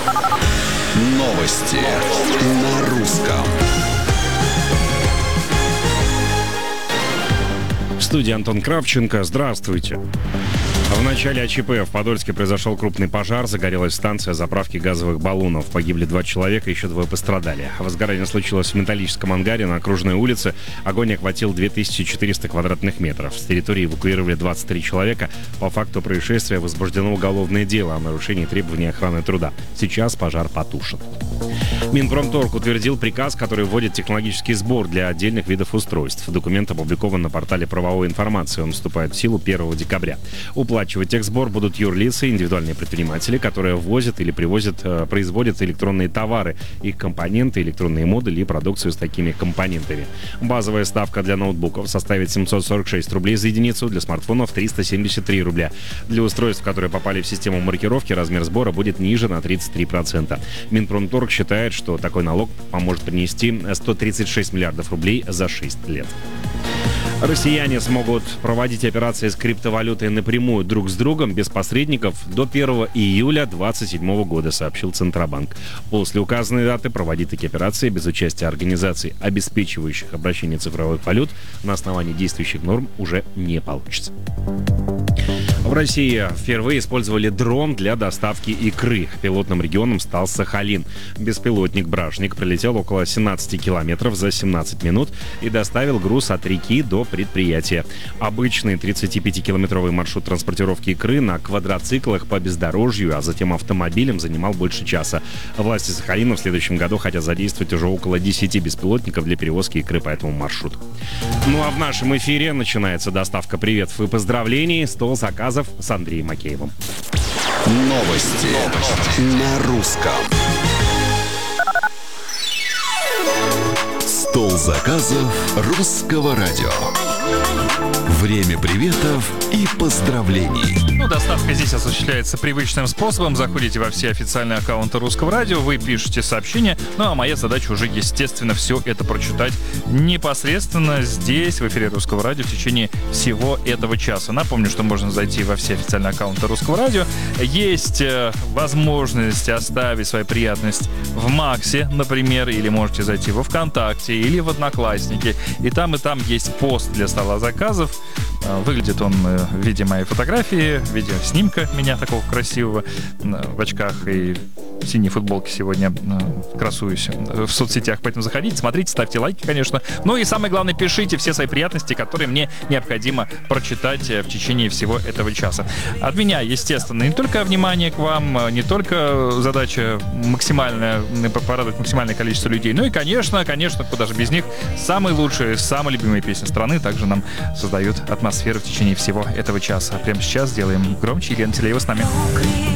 Новости на русском. В студии Антон Кравченко. Здравствуйте. В начале ЧП в Подольске произошел крупный пожар. Загорелась станция заправки газовых баллонов. Погибли 2 человека, еще 2 пострадали. Возгорание случилось в металлическом ангаре на Окружной улице. Огонь охватил 2400 квадратных метров. С территории эвакуировали 23 человека. По факту происшествия возбуждено уголовное дело о нарушении требований охраны труда. Сейчас пожар потушен. Минпромторг утвердил приказ, который вводит технологический сбор для отдельных видов устройств. Документ опубликован на портале правовой информации. Он вступает в силу 1 декабря. Уплачивать техсбор будут юрлицы, индивидуальные предприниматели, которые ввозят или производят электронные товары, их компоненты, электронные модули и продукцию с такими компонентами. Базовая ставка для ноутбуков составит 746 рублей за единицу, для смартфонов 373 рубля. Для устройств, которые попали в систему маркировки, размер сбора будет ниже на 33%. Минпромторг считает, что такой налог поможет принести 136 миллиардов рублей за 6 лет. Россияне смогут проводить операции с криптовалютой напрямую друг с другом, без посредников, до 1 июля 2027 года, сообщил Центробанк. После указанной даты проводить такие операции без участия организаций, обеспечивающих обращение цифровых валют, на основании действующих норм уже не получится. В России впервые использовали дрон для доставки икры. Пилотным регионом стал Сахалин. Беспилотник «Бражник» пролетел около 17 километров за 17 минут и доставил груз от реки до предприятия. Обычный 35-километровый маршрут транспортировки икры на квадроциклах по бездорожью, а затем автомобилем занимал больше часа. Власти Сахалина в следующем году хотят задействовать уже около 10 беспилотников для перевозки икры по этому маршруту. Ну а в нашем эфире начинается доставка приветов и поздравлений. Стол заказов с Андреем Макеевым. Новости на русском. Стол заказов русского радио. Время приветов и поздравлений. Доставка здесь осуществляется привычным способом. Заходите во все официальные аккаунты Русского радио, вы пишете сообщение, а моя задача уже, естественно, все это прочитать непосредственно здесь, в эфире Русского радио, в течение всего этого часа. Напомню, что можно зайти во все официальные аккаунты Русского радио. Есть возможность оставить свою приятность в Максе, например, или можете зайти во ВКонтакте или в Одноклассники. И там есть пост для стола заказов. Выглядит он в виде моей фотографии, в виде снимка меня такого красивого, в очках и в синей футболке сегодня красуюсь в соцсетях. Поэтому заходите, смотрите, ставьте лайки, конечно. Ну и самое главное, пишите все свои приятности, которые мне необходимо прочитать в течение всего этого часа. От меня, естественно, не только внимание к вам, не только задача максимальная, порадовать максимальное количество людей, ну и, конечно, куда же без них, самые лучшие, самые любимые песни страны также нам создают атмосферу в течение всего этого часа. А прямо сейчас сделаем громче. Елена Телеева с нами.